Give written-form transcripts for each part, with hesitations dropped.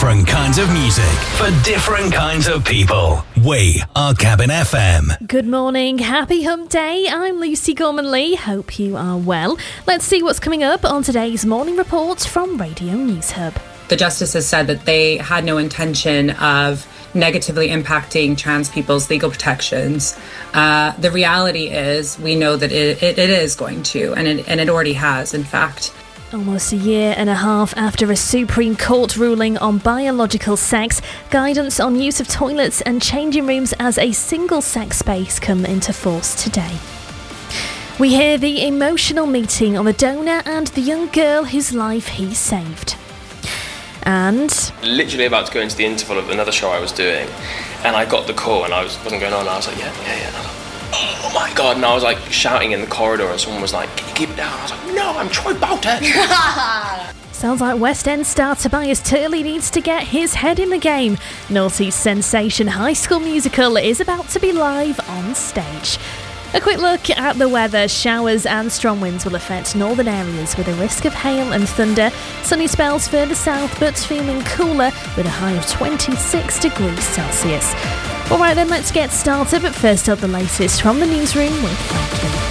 Different kinds of music for different kinds of people. We are Cabin FM. Good morning, happy hump day. I'm Lucy Gorman-Lee. Hope you are well. Let's see what's coming up on today's morning report from Radio News Hub. The justices said that they had no intention of negatively impacting trans people's legal protections. The reality is we know that it is going to, and it already has, in fact. Almost a year and a half after a Supreme Court ruling on biological sex, guidance on use of toilets and changing rooms as a single-sex space come into force today. We hear the emotional meeting of a donor and the young girl whose life he saved. And literally about to go into the interval of another show I was doing, and I got the call and I wasn't going on. I was like, yeah. And I was like, oh my God. And I was like shouting in the corridor and someone was like, can you keep it down? I was like, no, I'm Troy Bolton. Sounds like West End star Tobias Turley needs to get his head in the game. North East sensation High School Musical is about to be live on stage. A quick look at the weather. Showers and strong winds will affect northern areas with a risk of hail and thunder. Sunny spells further south, but feeling cooler with a high of 26 degrees Celsius. All right then, let's get started. But first up, the latest from the newsroom with Frankie.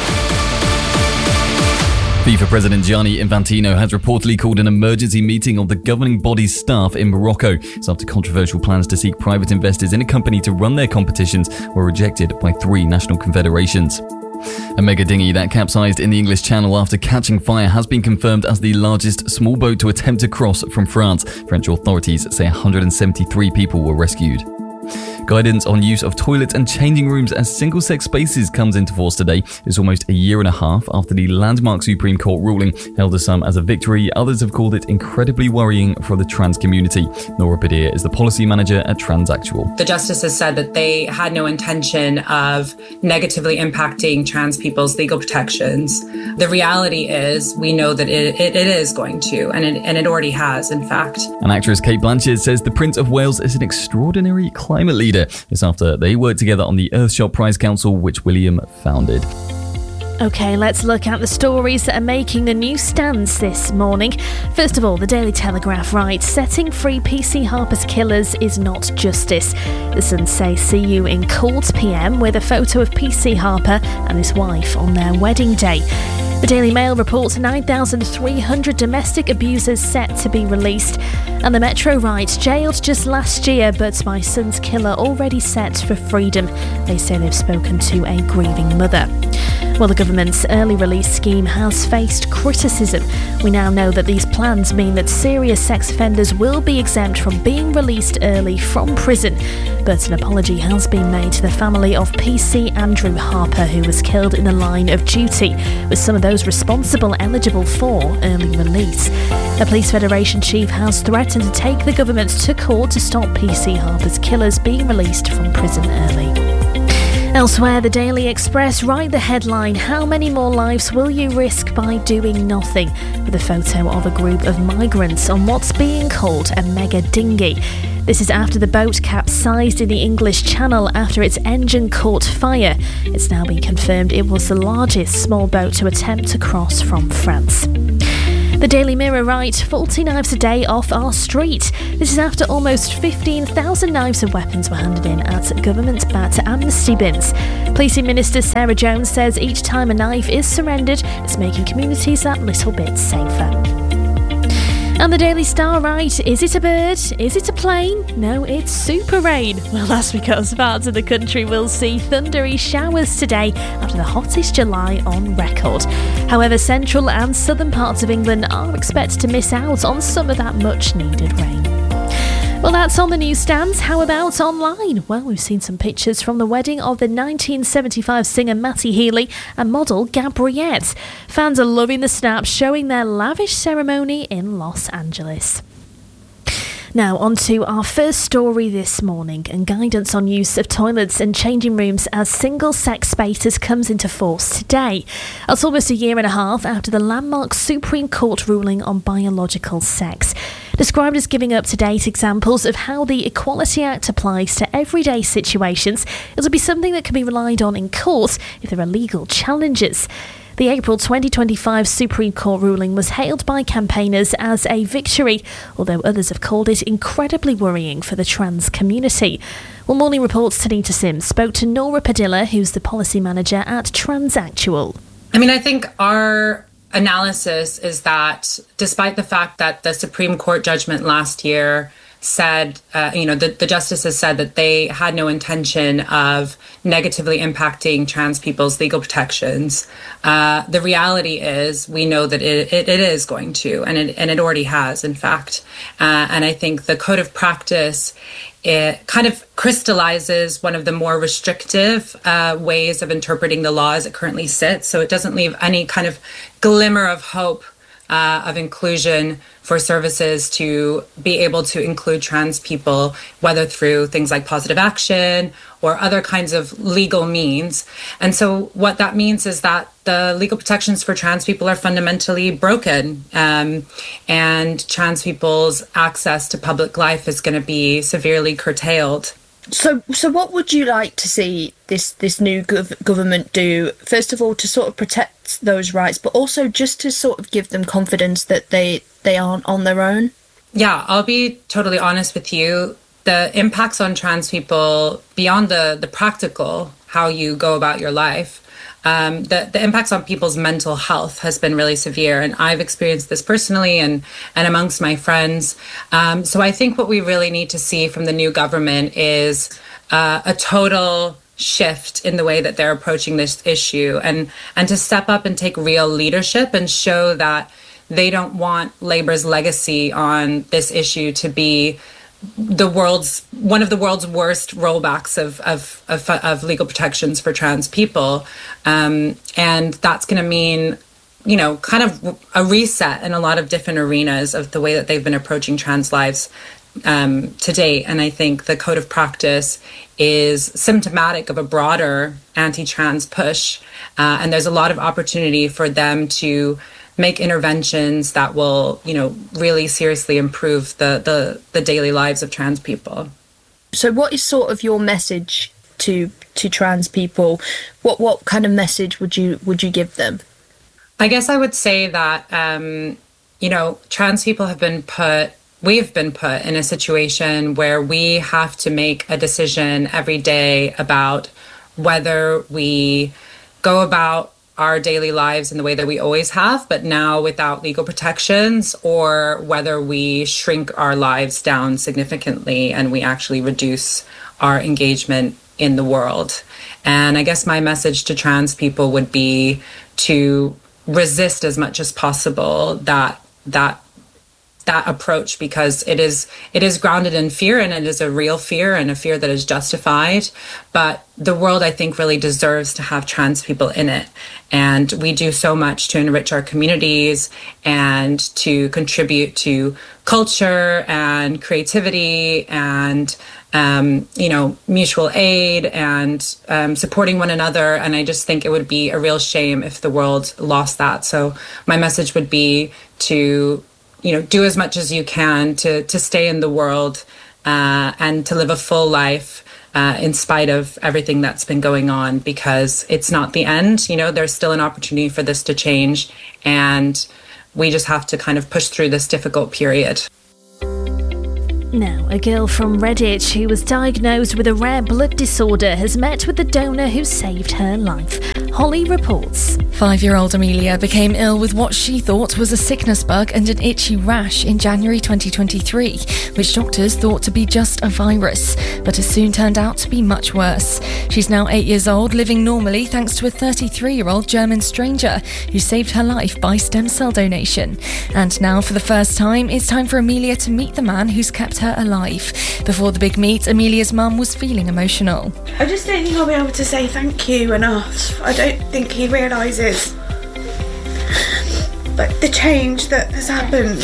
FIFA President Gianni Infantino has reportedly called an emergency meeting of the governing body's staff in Morocco. It's after controversial plans to seek private investors in a company to run their competitions were rejected by 3 national confederations. A mega dinghy that capsized in the English Channel after catching fire has been confirmed as the largest small boat to attempt to cross from France. French authorities say 173 people were rescued. Guidance on use of toilets and changing rooms as single-sex spaces comes into force today. It's almost a year and a half after the landmark Supreme Court ruling, hailed some as a victory. Others have called it incredibly worrying for the trans community. Nora Badir is the policy manager at Transactual. The justices said that they had no intention of negatively impacting trans people's legal protections. The reality is we know that it is going to, and it already has, in fact. And actress Cate Blanchett says the Prince of Wales is an extraordinary climate leader. It's after they worked together on the Earthshot Prize Council, which William founded. OK, let's look at the stories that are making the newsstands this morning. First of all, the Daily Telegraph writes, setting free PC Harper's killers is not justice. The Sun say see you in court PM with a photo of PC Harper and his wife on their wedding day. The Daily Mail reports 9,300 domestic abusers set to be released. And the Metro writes, jailed just last year, but my son's killer already set for freedom. They say they've spoken to a grieving mother. Well, the government's early release scheme has faced criticism. We now know that these plans mean that serious sex offenders will be exempt from being released early from prison. But an apology has been made to the family of PC Andrew Harper, who was killed in the line of duty, with some of those responsible eligible for early release. The Police Federation chief has threatened to take the government to court to stop PC Harper's killers being released from prison early. Elsewhere, the Daily Express write the headline, how many more lives will you risk by doing nothing? With a photo of a group of migrants on what's being called a mega dinghy. This is after the boat capsized in the English Channel after its engine caught fire. It's now been confirmed it was the largest small boat to attempt to cross from France. The Daily Mirror write, 40 knives a day off our street. This is after almost 15,000 knives and weapons were handed in at government-backed amnesty bins. Policing Minister Sarah Jones says each time a knife is surrendered, it's making communities that little bit safer. And the Daily Star write, is it a bird? Is it a plane? No, it's super rain. Well, that's because parts of the country will see thundery showers today after the hottest July on record. However, central and southern parts of England are expected to miss out on some of that much needed rain. Well, that's on the newsstands. How about online? Well, we've seen some pictures from the wedding of the 1975 singer Matty Healy and model Gabriette. Fans are loving the snaps showing their lavish ceremony in Los Angeles. Now, on to our first story this morning, and guidance on use of toilets and changing rooms as single-sex spaces comes into force today. That's almost a year and a half after the landmark Supreme Court ruling on biological sex. Described as giving up-to-date examples of how the Equality Act applies to everyday situations, it'll be something that can be relied on in court if there are legal challenges. The April 2025 Supreme Court ruling was hailed by campaigners as a victory, although others have called it incredibly worrying for the trans community. Well, Morning Report's Tanita Sims spoke to Nora Padilla, who's the policy manager at Transactual. I mean, I think our analysis is that despite the fact that the Supreme Court judgment last year said, the justices said that they had no intention of negatively impacting trans people's legal protections. The reality is we know that it is going to, and it already has, in fact. And I think the code of practice, it kind of crystallizes one of the more restrictive ways of interpreting the law as it currently sits. So it doesn't leave any kind of glimmer of hope of inclusion for services to be able to include trans people, whether through things like positive action or other kinds of legal means. And so what that means is that the legal protections for trans people are fundamentally broken, and trans people's access to public life is going to be severely curtailed. So what would you like to see this new government do, first of all, to sort of protect those rights, but also just to sort of give them confidence that they aren't on their own? Yeah, I'll be totally honest with you. The impacts on trans people, beyond the practical, how you go about your life, the impacts on people's mental health has been really severe. And I've experienced this personally and amongst my friends. So I think what we really need to see from the new government is a total shift in the way that they're approaching this issue, and to step up and take real leadership and show that they don't want Labour's legacy on this issue to be one of the world's worst rollbacks of legal protections for trans people, and that's going to mean, kind of a reset in a lot of different arenas of the way that they've been approaching trans lives to date. And I think the code of practice is symptomatic of a broader anti-trans push, and there's a lot of opportunity for them to make interventions that will, really seriously improve the daily lives of trans people. So what is sort of your message to trans people? What kind of message would you give them? I guess I would say that, trans people we've been put in a situation where we have to make a decision every day about whether we go about our daily lives in the way that we always have, but now without legal protections, or whether we shrink our lives down significantly and we actually reduce our engagement in the world. And I guess my message to trans people would be to resist as much as possible that approach, because it is grounded in fear, and it is a real fear and a fear that is justified. But the world, I think, really deserves to have trans people in it. And we do so much to enrich our communities and to contribute to culture and creativity and mutual aid and supporting one another. And I just think it would be a real shame if the world lost that. So my message would be to do as much as you can to stay in the world and to live a full life in spite of everything that's been going on, because it's not the end. There's still an opportunity for this to change, and we just have to kind of push through this difficult period. Now, a girl from Redditch who was diagnosed with a rare blood disorder has met with the donor who saved her life. Holly reports. 5-year-old Amelia became ill with what she thought was a sickness bug and an itchy rash in January 2023, which doctors thought to be just a virus, but has soon turned out to be much worse. She's now 8 years old, living normally thanks to a 33-year-old German stranger who saved her life by stem cell donation. And now, for the first time, it's time for Amelia to meet the man who's kept her alive. Before the big meet, Amelia's mum was feeling emotional. I just don't think I'll be able to say thank you enough. I don't think he realises the change that has happened.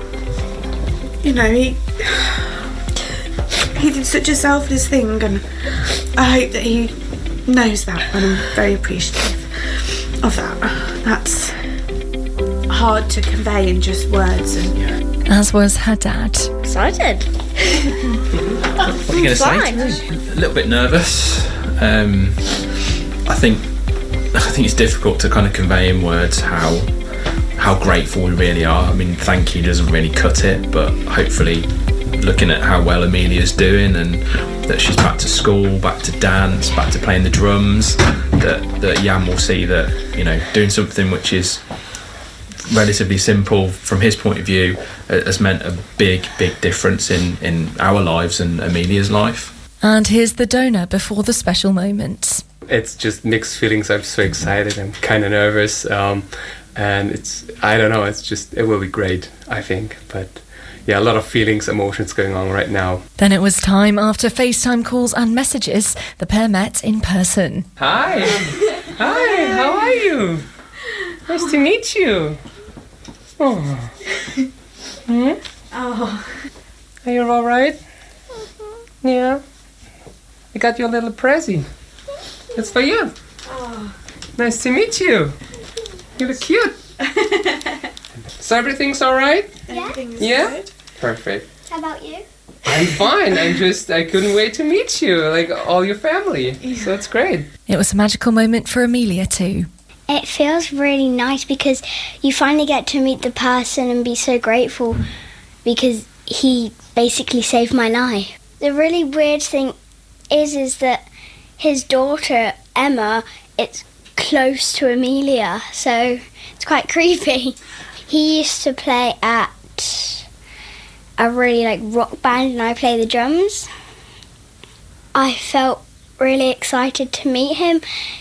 He did such a selfless thing, and I hope that he knows that, and I'm very appreciative of that. That's hard to convey in just words. As was her dad. Excited. What are you going to say? A little bit nervous. I think think it's difficult to kind of convey in words how grateful we really are. I mean, thank you doesn't really cut it, but hopefully looking at how well Amelia's doing and that she's back to school, back to dance, back to playing the drums, that Jan will see that, you know, doing something which is relatively simple from his point of view has meant a big difference in our lives and Amelia's life. And here's the donor before the special moment. It's just mixed feelings. I'm so excited. I'm kind of nervous. And I don't know, it will be great, I think. But yeah, a lot of feelings, emotions going on right now. Then it was time. After FaceTime calls and messages, the pair met in person. Hi. Hi, how are you? Nice to meet you. Oh. Oh. Are you all right? Yeah. I got you a little present. It's for you. Oh. Nice to meet you. You look cute. So everything's all right? Yeah. Good. Perfect. How about you? I'm fine. I couldn't wait to meet you, like all your family. Yeah. So it's great. It was a magical moment for Amelia too. It feels really nice because you finally get to meet the person and be so grateful because he basically saved my life. The really weird thing is that his daughter, Emma, it's close to Amelia, so it's quite creepy. He used to play at a really rock band and I play the drums. I felt really excited to meet him.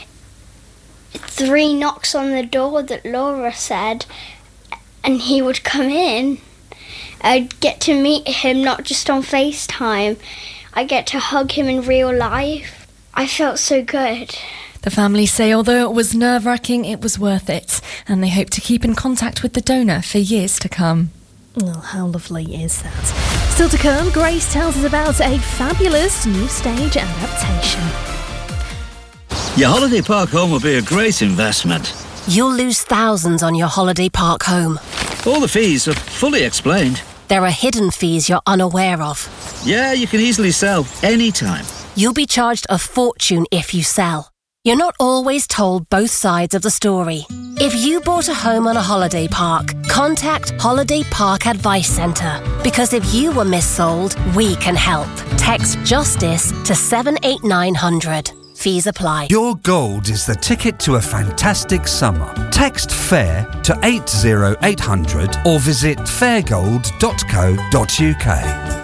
3 knocks on the door that Laura said, and he would come in. I'd get to meet him not just on FaceTime. I get to hug him in real life. I felt so good. The family say although it was nerve-wracking, it was worth it, and they hope to keep in contact with the donor for years to come. Oh, how lovely is that? Still to come, Grace tells us about a fabulous new stage adaptation. Your holiday park home will be a great investment. You'll lose thousands on your holiday park home. All the fees are fully explained. There are hidden fees you're unaware of. Yeah, you can easily sell anytime. You'll be charged a fortune if you sell. You're not always told both sides of the story. If you bought a home on a holiday park, contact Holiday Park Advice Centre. Because if you were missold, we can help. Text JUSTICE to 78900. Fees apply. Your gold is the ticket to a fantastic summer. Text FAIR to 80800 or visit fairgold.co.uk.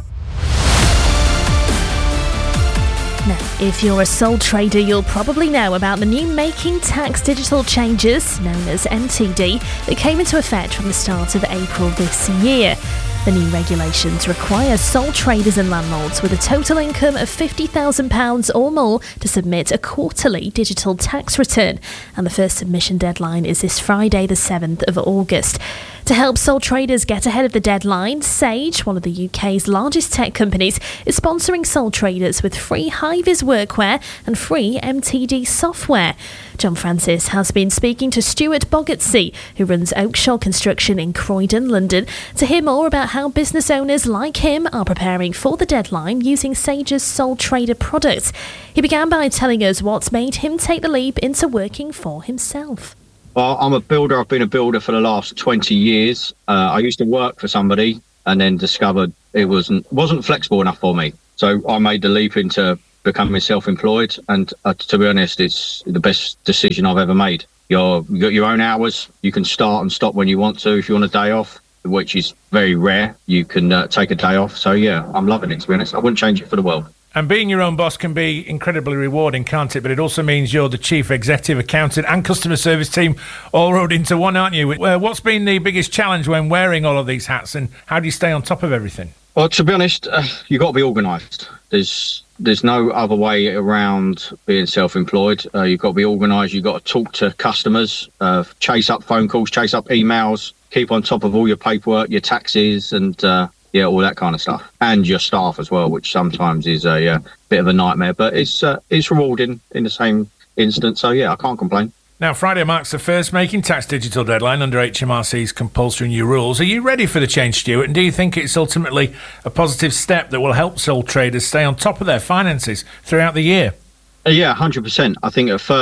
Now, if you're a sole trader, you'll probably know about the new Making Tax digital changes, known as MTD, that came into effect from the start of April this year. The new regulations require sole traders and landlords with a total income of £50,000 or more to submit a quarterly digital tax return, and the first submission deadline is this Friday, the 7th of August. To help sole traders get ahead of the deadline, Sage, one of the UK's largest tech companies, is sponsoring sole traders with free high-vis workwear and free MTD software. John Francis has been speaking to Stuart Bogartsey, who runs Oakshall Construction in Croydon, London, to hear more about how business owners like him are preparing for the deadline using Sage's sole trader products. He began by telling us what's made him take the leap into working for himself. Well, I'm a builder. I've been a builder for the last 20 years. I used to work for somebody and then discovered it wasn't flexible enough for me. So I made the leap into becoming self-employed, and to be honest, it's the best decision I've ever made. You got your own hours. You can start and stop when you want to. If you want a day off, which is very rare, you can take a day off. So yeah, I'm loving it, to be honest. I wouldn't change it for the world. And being your own boss can be incredibly rewarding, can't it? But it also means you're the chief executive, accountant and customer service team all rolled into one, aren't you? What's been the biggest challenge when wearing all of these hats, and how do you stay on top of everything? Well, to be honest, you've got to be organised. There's no other way around being self-employed. You've got to be organised. You've got to talk to customers, chase up phone calls, chase up emails, keep on top of all your paperwork, your taxes, and all that kind of stuff, and your staff as well, which sometimes is a bit of a nightmare, but it's rewarding in the same instance. So yeah, I can't complain. Now, Friday marks the first Making Tax digital deadline under HMRC's compulsory new rules. Are you ready for the change, Stuart? And do you think it's ultimately a positive step that will help sole traders stay on top of their finances throughout the year? Yeah, 100%. I think at first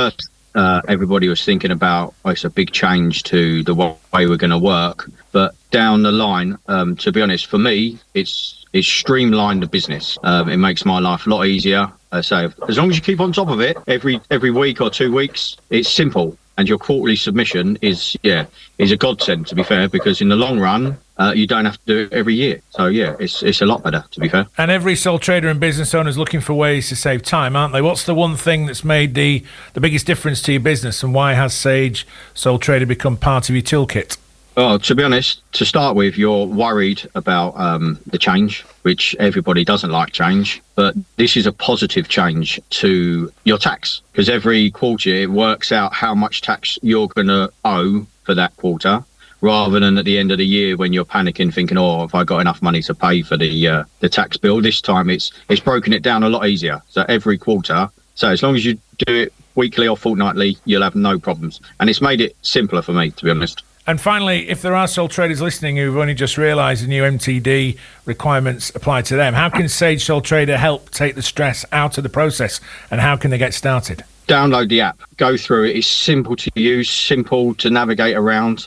everybody was thinking about, it's a big change to the way we're going to work. But down the line, to be honest, for me, it's streamlined the business. It makes my life a lot easier. So as long as you keep on top of it, every week or 2 weeks, it's simple. And your quarterly submission is a godsend, to be fair, because in the long run, you don't have to do it every year. So, it's a lot better, to be fair. And every sole trader and business owner is looking for ways to save time, aren't they? What's the one thing that's made the biggest difference to your business, and why has Sage Sole Trader become part of your toolkit? Oh, to be honest, to start with, you're worried about the change, which everybody doesn't like change. But this is a positive change to your tax, because every quarter it works out how much tax you're going to owe for that quarter, rather than at the end of the year when you're panicking, thinking, "Oh, have I got enough money to pay for the tax bill?" This time it's broken it down a lot easier. So every quarter, so as long as you do it weekly or fortnightly, you'll have no problems. And it's made it simpler for me, to be honest. And finally, if there are sole traders listening who've only just realised the new MTD requirements apply to them, how can Sage Sole Trader help take the stress out of the process, and how can they get started? Download the app, go through it. It's simple to use, simple to navigate around.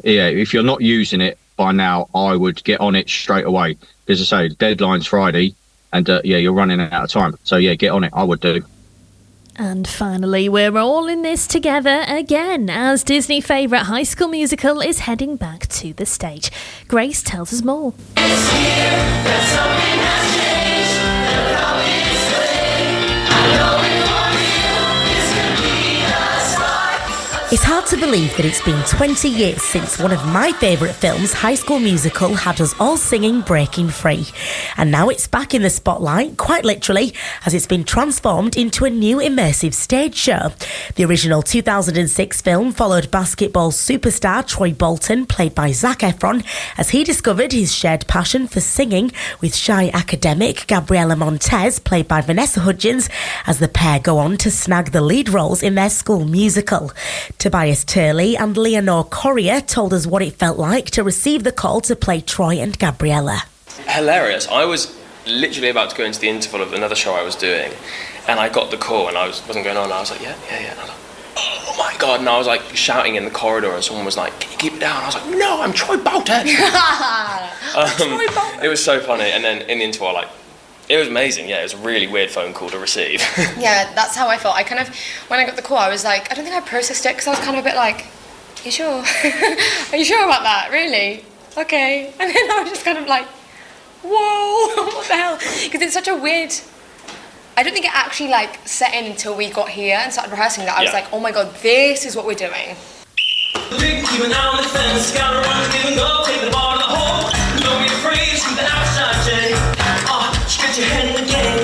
If you're not using it by now, I would get on it straight away. As I say, the deadline's Friday, and you're running out of time. So get on it. I would do. And finally, we're all in this together again as Disney favourite High School Musical is heading back to the stage. Grace tells us more. It's here that something has changed. Look how it's swing. I know it for you. This could be the start. It's hard to believe that it's been 20 years since one of my favourite films, High School Musical, had us all singing Breaking Free. And now it's back in the spotlight, quite literally, as it's been transformed into a new immersive stage show. The original 2006 film followed basketball superstar Troy Bolton, played by Zac Efron, as he discovered his shared passion for singing with shy academic Gabriella Montez, played by Vanessa Hudgens, as the pair go on to snag the lead roles in their school musical. Tobias Turley and Leonore Corrier told us what it felt like to receive the call to play Troy and Gabriella. Hilarious. I was literally about to go into the interval of another show I was doing, and I got the call, and I wasn't going on. I was like, yeah. And I was like, oh my God. And I was like shouting in the corridor, and someone was like, can you keep it down? I was like, no, I'm Troy Bolton. Troy Bolton. It was so funny. And then in the interval, it was amazing. Yeah, it was a really weird phone call to receive. Yeah, that's how I felt. When I got the call, I was like, I don't think I processed it, because I was kind of a bit like, are you sure? Are you sure about that? Really? Okay. And then I was just kind of like, whoa, what the hell? Because it's such a weird... I don't think it actually set in until we got here and started rehearsing that. I was like, oh my God, this is what we're doing. Keeping on the fence, gotta run, give and go, take the ball to the hole. Don't be afraid, shoot the outside, Jay. Stretch your hand again.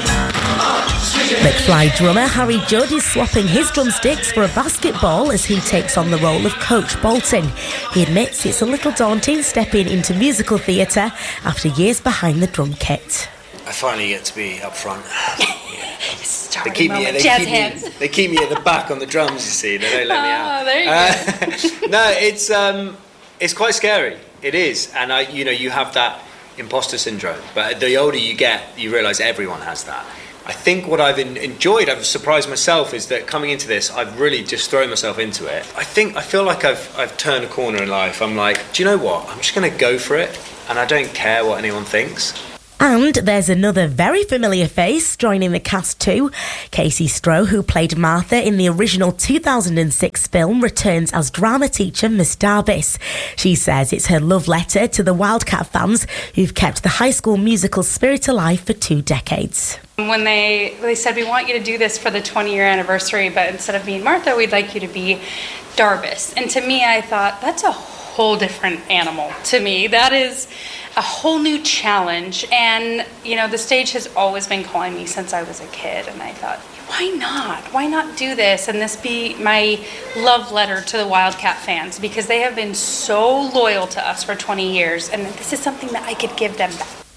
McFly drummer Harry Judd is swapping his drumsticks for a basketball as he takes on the role of Coach Bolton. He admits it's a little daunting stepping into musical theatre after years behind the drum kit. I finally get to be up front. They keep me at the back on the drums, you see. They don't let me out. There you go. No, it's quite scary. It is. And you have that imposter syndrome. But the older you get, you realise everyone has that. I think what I've enjoyed, I've surprised myself, is that coming into this, I've really just thrown myself into it. I feel like I've turned a corner in life. I'm like, do you know what? I'm just going to go for it, and I don't care what anyone thinks. And there's another very familiar face joining the cast too. Casey Stroh, who played Martha in the original 2006 film, returns as drama teacher Miss Darbis. She says it's her love letter to the Wildcat fans who've kept the High School Musical spirit alive for 2 decades. When they said, we want you to do this for the 20-year anniversary, but instead of being Martha, we'd like you to be Darbis. And to me, I thought, that's a whole different animal to me. That is a whole new challenge. And, the stage has always been calling me since I was a kid. And I thought, why not? Why not do this? And this be my love letter to the Wildcat fans, because they have been so loyal to us for 20 years. And this is something that I could give them back.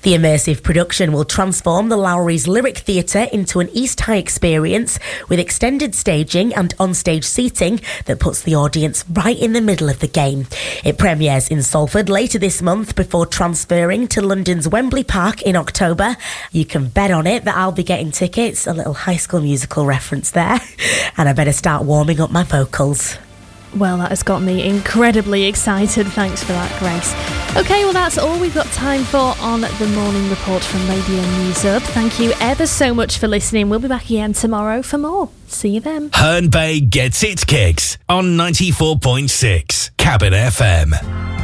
The immersive production will transform the Lowry's Lyric Theatre into an East High experience with extended staging and onstage seating that puts the audience right in the middle of the game. It premieres in Salford later this month before transferring to London's Wembley Park in October. You can bet on it that I'll be getting tickets. A little High School Musical reference there. And I better start warming up my vocals. Well, that has got me incredibly excited. Thanks for that, Grace. OK, well, that's all we've got time for on the Morning Report from Radio News Up. Thank you ever so much for listening. We'll be back again tomorrow for more. See you then. Herne Bay gets its kicks on 94.6 Cabin FM.